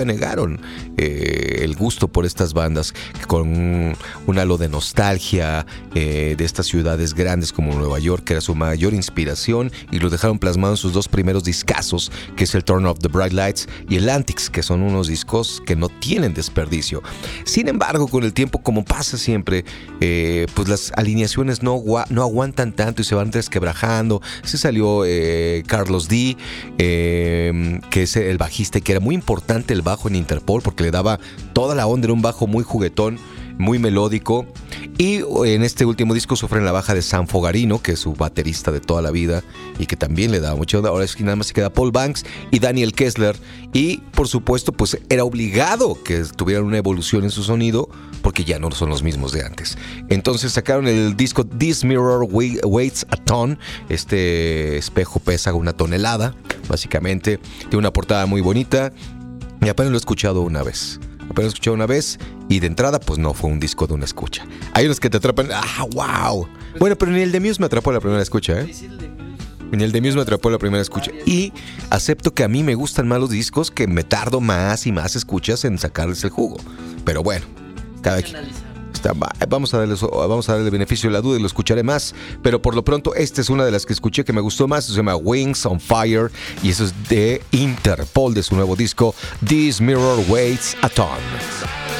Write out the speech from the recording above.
negaron el gusto por estas bandas con un halo de nostalgia de estas ciudades grandes como Nueva York, que era su mayor inspiración, y lo dejaron plasmado en sus dos primeros discazos, que es el Turn Off the Bright Lights y el Antics, que son unos discos que no tienen desperdicio. Sin embargo, con el tiempo, como pasa siempre, pues las alineaciones no aguantan tanto y se van desquebrajando. Se salió Carlos D, que es el bajista, y que era muy importante el bajo en Interpol porque le daba toda la onda, era un bajo muy juguetón, muy melódico. Y en este último disco sufren la baja de Sam Fogarino, que es su baterista de toda la vida y que también le daba mucha onda. Ahora es que nada más se queda Paul Banks y Daniel Kessler, y por supuesto pues era obligado que tuvieran una evolución en su sonido porque ya no son los mismos de antes. Entonces sacaron el disco This Mirror Weighs a Ton. Este espejo pesa 1 tonelada, básicamente. Tiene una portada muy bonita y apenas lo he escuchado una vez. Y de entrada pues no fue un disco de una escucha. Hay unos que te atrapan, wow. Bueno, pero ni el de Muse me atrapó la primera escucha, Ni el de Muse me atrapó la primera escucha. Y acepto que a mí me gustan más los discos que me tardo más y más escuchas en sacarles el jugo. Pero bueno, cada quien. Vamos a darle el beneficio de la duda y lo escucharé más. Pero por lo pronto, esta es una de las que escuché que me gustó más. Se llama Wings on Fire. Y eso es de Interpol, de su nuevo disco This Mirror Weighs a Ton.